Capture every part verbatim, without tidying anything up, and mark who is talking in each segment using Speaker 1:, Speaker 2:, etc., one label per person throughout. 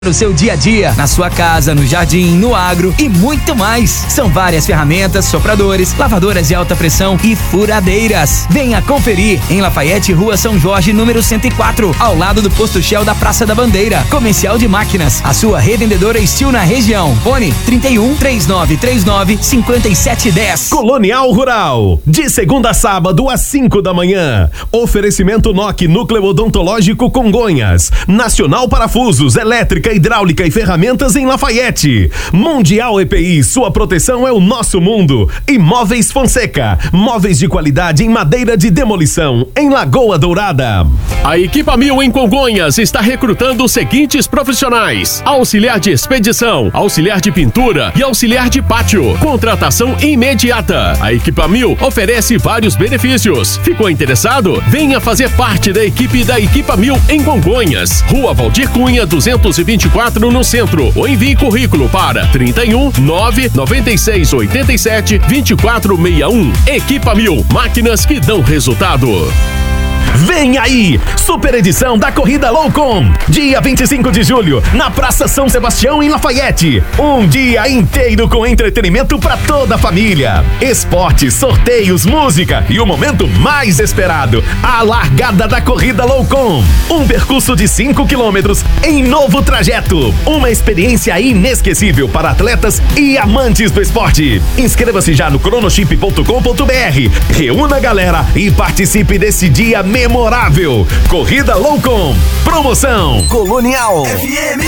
Speaker 1: No seu dia a dia, na sua casa, no jardim, no agro e muito mais. São várias ferramentas, sopradores, lavadoras de alta pressão e furadeiras. Venha conferir em Lafayette, Rua São Jorge, número cento e quatro, ao lado do posto Shell da Praça da Bandeira. Comercial de Máquinas, a sua revendedora Estil na região. Fone trinta e um, três nove três nove, cinco sete um zero.
Speaker 2: Colonial Rural, de segunda a sábado às cinco da manhã. Oferecimento N O C Núcleo Odontológico Congonhas. Nacional Parafusos, Elétrica, hidráulica e ferramentas em Lafayette. Mundial E P I, sua proteção é o nosso mundo. Imóveis Fonseca, móveis de qualidade em madeira de demolição, em Lagoa Dourada.
Speaker 3: A Equipa Mil em Congonhas está recrutando os seguintes profissionais: auxiliar de expedição, auxiliar de pintura e auxiliar de pátio. Contratação imediata. A Equipa Mil oferece vários benefícios. Ficou interessado? Venha fazer parte da equipe da Equipa Mil em Congonhas. Rua Valdir Cunha, duzentos e vinte e quatro, no centro. Ou envie currículo para trinta e um, nove, noventa e seis, oitenta e sete, vinte e quatro sessenta e um. Equipa Mil, máquinas que dão resultado.
Speaker 2: Vem aí, super edição da Corrida Loucom, dia vinte e cinco de julho, na Praça São Sebastião, em Lafayette. Um dia inteiro com entretenimento para toda a família. Esportes, sorteios, música e o momento mais esperado, a largada da Corrida Loucom. Um percurso de cinco quilômetros em novo trajeto. Uma experiência inesquecível para atletas e amantes do esporte. Inscreva-se já no cronoship ponto com ponto br. Reúna a galera e participe desse dia memorável. Corrida Loucom. Promoção Colonial F M.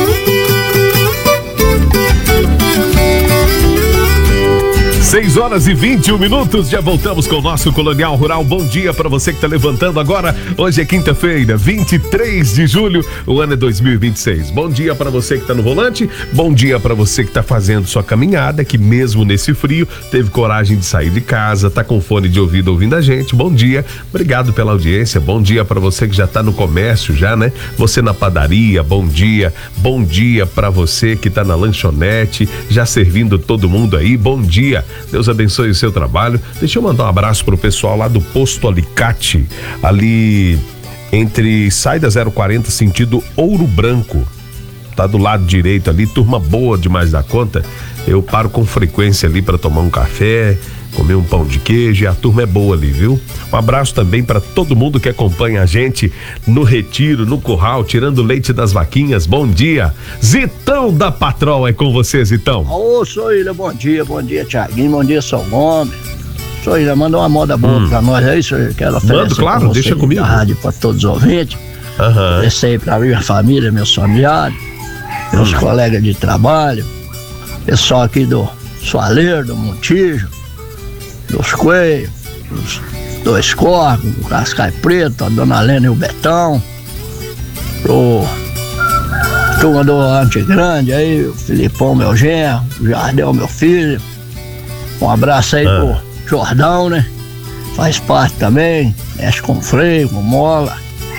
Speaker 2: seis horas e vinte e um minutos, já voltamos com o nosso Colonial Rural. Bom dia para você que está levantando agora. Hoje é quinta-feira, vinte e três de julho, o ano é dois mil e vinte e seis. Bom dia para você que está no volante, bom dia para você que está fazendo sua caminhada, que mesmo nesse frio teve coragem de sair de casa, tá com fone de ouvido ouvindo a gente. Bom dia, obrigado pela audiência. Bom dia para você que já está no comércio já, né? Você na padaria, bom dia. Bom dia para você que está na lanchonete, já servindo todo mundo aí. Bom dia. Deus abençoe o seu trabalho. Deixa eu mandar um abraço pro pessoal lá do Posto Alicate, ali entre Saída zero quarenta, sentido Ouro Branco. Tá do lado direito ali, turma boa demais da conta. Eu paro com frequência ali para tomar um café, comer um pão de queijo, e a turma é boa ali, viu? Um abraço também para todo mundo que acompanha a gente no retiro, no curral, tirando leite das vaquinhas. Bom dia, Zitão da Patrol, é com você, Zitão.
Speaker 4: Ô, Soíra, bom dia, bom dia, Thiaguinho, bom dia, São Gomes. Soíra, manda uma moda boa hum. pra nós aí, Soíra, que ela oferece.
Speaker 2: Mando, claro, deixa comigo.
Speaker 4: Rádio pra todos os ouvintes.
Speaker 2: Aham.
Speaker 4: Oferece aí pra minha família, meus familiares, meus hum. colegas de trabalho, pessoal aqui do Soaleiro, do Montijo, dos Coelhos, dos Dois Corpos, do Cascai Preto, a Dona Lena e o Betão, pro turma do Ante Grande aí, o Filipão, meu genro, o Jardel, meu filho. Um abraço aí ah. pro Jordão, né? Faz parte também, mexe com freio, com mola.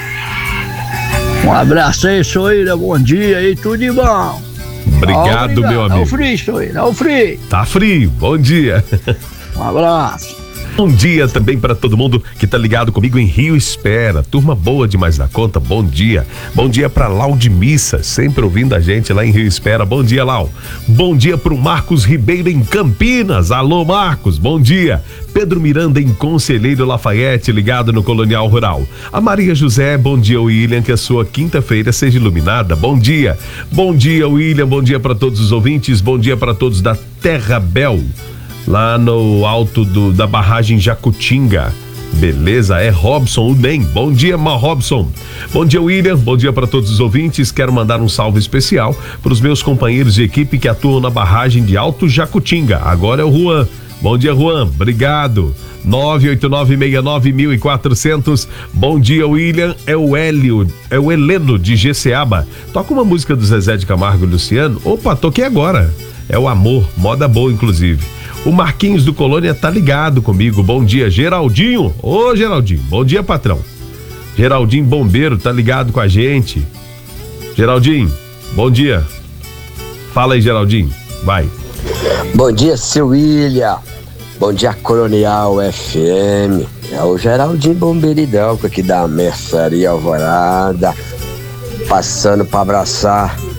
Speaker 4: Um abraço aí, Soíra, bom dia aí, tudo de bom.
Speaker 2: Obrigado,
Speaker 4: obrigado,
Speaker 2: meu amigo.
Speaker 4: Tá frio, Soíra, tá frio.
Speaker 2: Tá frio, bom dia.
Speaker 4: Um abraço.
Speaker 2: Bom dia também para todo mundo que tá ligado comigo em Rio Espera. Turma boa demais da conta, bom dia. Bom dia para Lau de Missa, sempre ouvindo a gente lá em Rio Espera. Bom dia, Lau. Bom dia pro Marcos Ribeiro em Campinas. Alô, Marcos, bom dia. Pedro Miranda em Conselheiro Lafayette, ligado no Colonial Rural. A Maria José, bom dia, William, que a sua quinta-feira seja iluminada. Bom dia. Bom dia, William, bom dia para todos os ouvintes, bom dia para todos da Terra Bel, lá no alto do, da barragem Jacutinga. Beleza, é Robson, o N E M. Bom dia, Ma Robson. Bom dia, William. Bom dia para todos os ouvintes. Quero mandar um salve especial para os meus companheiros de equipe que atuam na barragem de Alto Jacutinga. Agora é o Juan. Bom dia, Juan. Obrigado. nove oito nove seis nove um quatro zero zero. Bom dia, William. É o Hélio, é o Heleno de Jeceaba. Toca uma música do Zezé de Camargo e Luciano. Opa, toquei agora. É o Amor, moda boa, inclusive. O Marquinhos do Colônia tá ligado comigo. Bom dia, Geraldinho. Ô, Geraldinho, bom dia, patrão. Geraldinho Bombeiro tá ligado com a gente. Geraldinho, bom dia. Fala aí, Geraldinho, vai.
Speaker 5: Bom dia, seu William. Bom dia, Colonial F M. É o Geraldinho Bombeiridão aqui da Mercearia Alvorada, passando para abraçar